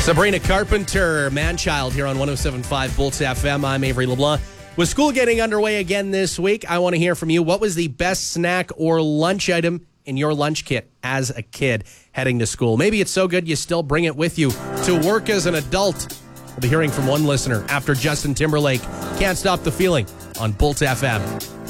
Sabrina Carpenter, Man-Child here on 107.5 Bolts FM. I'm Avery LeBlanc. With school getting underway again this week, I want to hear from you. What was the best snack or lunch item in your lunch kit as a kid heading to school? Maybe it's so good you still bring it with you to work as an adult. We'll be hearing from one listener after Justin Timberlake. Can't Stop the Feeling on Bolt FM.